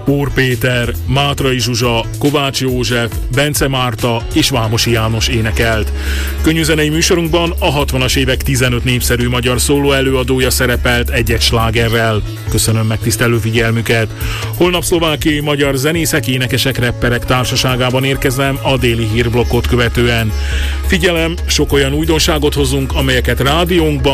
Pór Péter, Mátrai Zsuzsa, Kovács József, Bence Márta és Vámosi János énekelt. Könnyűzenei műsorunkban a 60-as évek 15 népszerű magyar szóló előadója szerepelt egy-egy slágerrel. Köszönöm megtisztelő figyelmüket. Holnap szlovákiai magyar zenészek, énekesek, rapperek társaságában érkezem a déli hírblokkot követően. Figyelem, sok olyan újdonságot hozunk, amelyeket rádiónkban